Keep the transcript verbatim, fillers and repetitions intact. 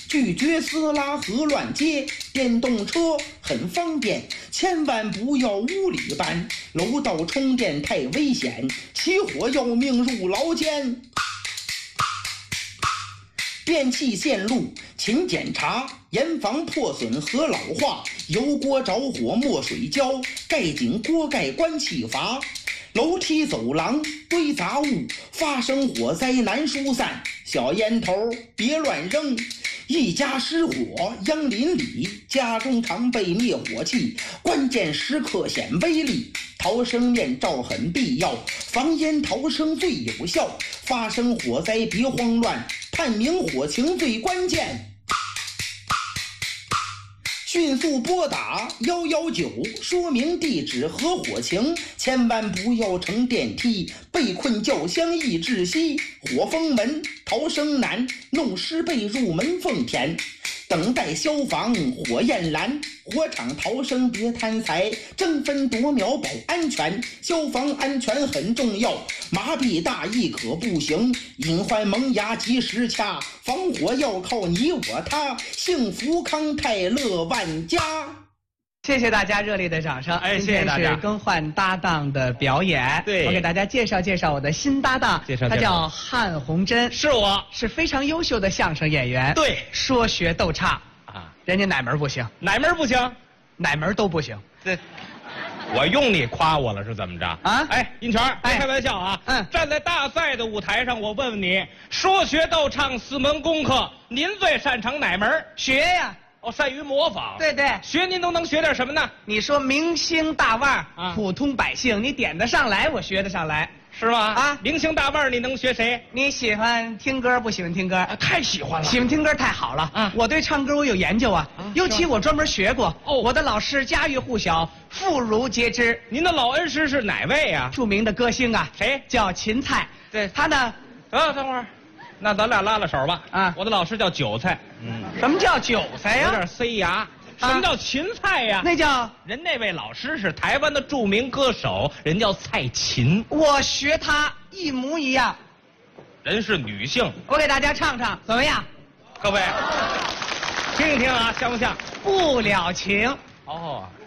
拒绝私拉和乱接，电动车很方便，千万不要无理搬。楼道充电太危险，起火要命入牢监。电器线路勤检查，严防破损和老化。油锅着火没水浇，盖紧锅盖关气阀。楼梯走廊堆杂物，发生火灾难疏散。小烟头别乱扔，一家失火殃邻里，家中常备灭火器，关键时刻显威力。逃生面罩很必要，防烟逃生最有效。发生火灾别慌乱，探明火情最关键。迅速拨打一一九，说明地址和火情，千万不要乘电梯，被困轿厢易窒息。火封门逃生难，弄湿被入门缝填。等待消防火焰燃，火场逃生别贪财，争分夺秒保安全。消防安全很重要，麻痹大意可不行，隐患萌芽及时掐，防火要靠你我他，幸福康泰乐万家。 谢谢大家热烈的掌声！ 哎，谢谢大家！ 今天是更换搭档的表演， 对， 我给大家介绍介绍我的新搭档， 介绍他叫汉红珍， 是我， 是非常优秀的相声演员， 对， 说学逗唱啊， 人家哪门不行？ 哪门不行？ 哪门都不行。 这，我用你夸我了是怎么着？ 啊！ 哎，银泉，别开玩笑啊！ 嗯， 站在大赛的舞台上，我问问你，说学逗唱四门功课，您最擅长哪门？ 学呀。 哦，善于模仿。 对对， 学您都能学点什么呢？ 你说明星大腕啊， 普通百姓你点得上来，我学得上来， 是吗？ 啊， 明星大腕你能学谁？ 你喜欢听歌不喜欢听歌？ 啊，太喜欢了。 喜欢听歌太好了啊！我对唱歌我有研究啊，啊尤其我专门学过。哦，我的老师家喻户晓，妇孺皆知。 您的老恩师是哪位啊？ 著名的歌星啊， 谁？ 叫芹菜。 对， 他呢？ 啊，等会儿。那咱俩拉拉手吧。 啊， 我的老师叫韭菜。嗯， 什么叫韭菜呀？ 有点塞牙。什么叫芹菜呀？ 那叫人那位老师是台湾的著名歌手，人叫蔡琴。 我学他一模一样。 人是女性。 我给大家唱唱，怎么样？ 各位，听一听啊，像不像？ 不了情。 哦，